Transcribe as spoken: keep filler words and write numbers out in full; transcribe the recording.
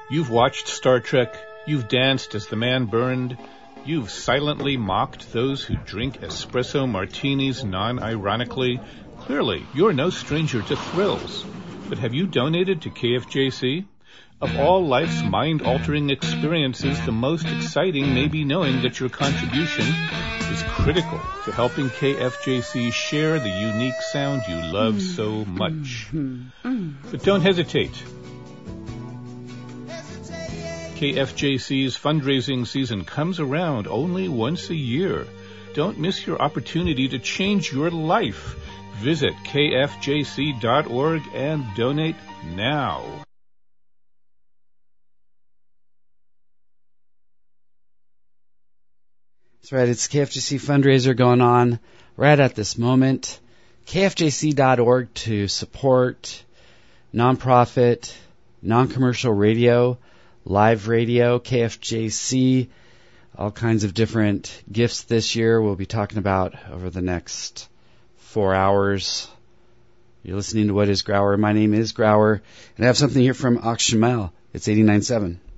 You've watched Star Trek. You've danced as the man burned. You've silently mocked those who drink espresso martinis non-ironically. Clearly, you're no stranger to thrills. But have you donated to K F J C? Of all life's mind-altering experiences, the most exciting may be knowing that your contribution is critical to helping K F J C share the unique sound you love so much. But don't hesitate. K F J C's fundraising season comes around only once a year. Don't miss your opportunity to change your life. Visit K F J C dot org and donate now. That's right, it's K F J C fundraiser going on right at this moment. K F J C dot org to support nonprofit, non-commercial radio, live radio, K F J C, all kinds of different gifts this year we'll be talking about over the next four hours. You're listening to What is Grauer? My name is Grauer, and I have something here from Achshemel. It's eighty-nine point seven.